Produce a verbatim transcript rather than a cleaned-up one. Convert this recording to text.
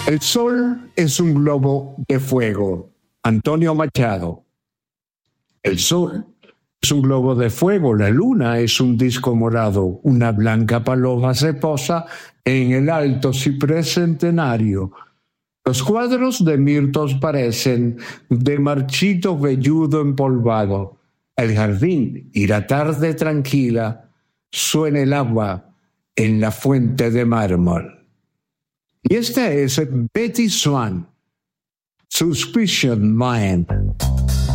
El sol es un globo de fuego. Antonio Machado. El sol es un globo de fuego, la luna es un disco morado, una blanca paloma se posa en el alto ciprés centenario. Los cuadros de mirtos parecen de marchito velludo empolvado. El jardín y la tarde tranquila, suena el agua en la fuente de mármol. Y este es Betty Swan, Suspicion Mind.